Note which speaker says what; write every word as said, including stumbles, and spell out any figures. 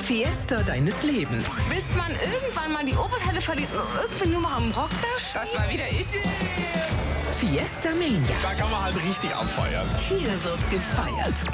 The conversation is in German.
Speaker 1: Fiesta deines Lebens.
Speaker 2: Bis man irgendwann mal die Oberteile verliert und irgendwie nur mal am Rock da steht.
Speaker 3: Das war wieder ich.
Speaker 1: Fiesta Mania.
Speaker 4: Da kann man halt richtig abfeiern.
Speaker 1: Hier wird gefeiert.